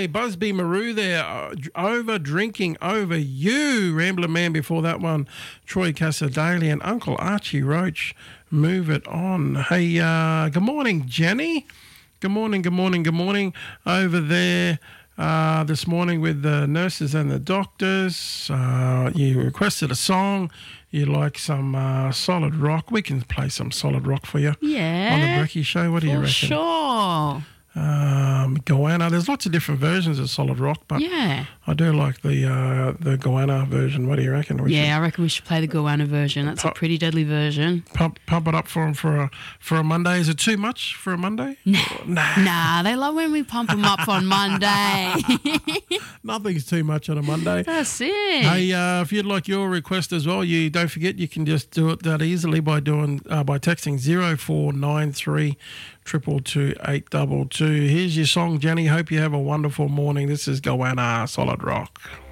Busby Maru there, over drinking over you. Rambler Man before that one, Troy Casadale and Uncle Archie Roach. Move it on. Hey, good morning, Jenny. Good morning over there. This morning with the nurses and the doctors. You requested a song. You like some solid rock. We can play some solid rock for you. Yeah. On the Brekkie Show. What do you reckon? Sure. Goanna. There's lots of different versions of solid rock, but Yeah. I do like the Goanna version. What do you reckon? I reckon we should play the Goanna version. That's a pretty deadly version. Pump it up for them for a Monday. Is it too much for a Monday? Nah, they love when we pump them up on Monday. Nothing's too much on a Monday. That's it. Hey, if you'd like your request as well, you don't forget you can just do it that easily by texting 0493 222 822. Here's your song, Jenny. Hope you have a wonderful morning. This is Goanna Solid Rock.